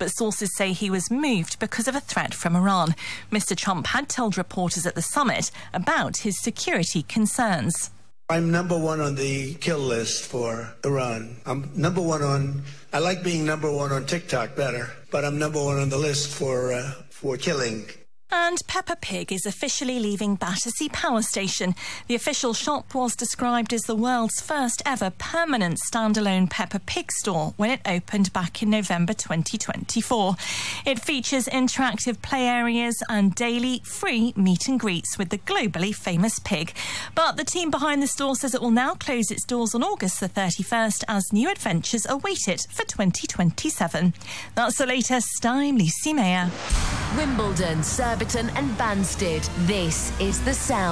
but sources say he was moved because of a threat from Iran. Mr. Trump had told reporters at the summit about his security concerns. I'm number one on the kill list for Iran. I'm number one I like being number one on TikTok better, but I'm number one on the list for killing. And Peppa Pig is officially leaving Battersea Power Station. The official shop was described as the world's first ever permanent standalone Peppa Pig store when it opened back in November 2024. It features interactive play areas and daily free meet and greets with the globally famous pig. But the team behind the store says it will now close its doors on August the 31st as new adventures await it for 2027. That's the latest. I'm Lucy Mayer. Wimbledon, Surbiton and Banstead. This is The Sound.